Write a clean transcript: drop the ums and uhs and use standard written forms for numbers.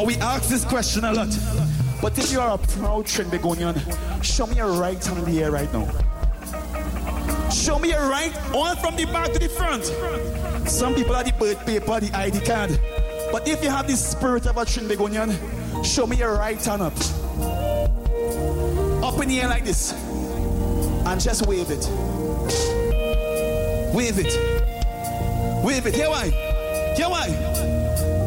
Now we ask this question a lot. But if you are a proud Trinbagonian, show me your right hand in the air right now. Show me your right, all from the back to the front. Some people have the birth paper, the ID card. But if you have the spirit of a Trinbagonian, show me your right hand up. Up in the air like this. And just wave it. Wave it. Wave it. Hear why? Hear why?